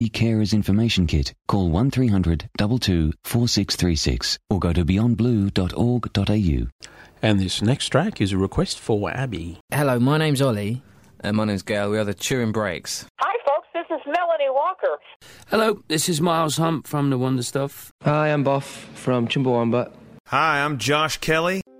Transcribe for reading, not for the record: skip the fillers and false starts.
Carers Information Kit. Call 1300 22 4636 or go to beyondblue.org.au. And this next track is a request for Abby. Hello, my name's Ollie. And my name's Gail. We are the Turin Breaks. Hi, folks. This is Melanie Walker. Hello, this is Miles Hump from The Wonder Stuff. Hi, I'm Boff from Chumbawamba. Hi, I'm Josh Kelly.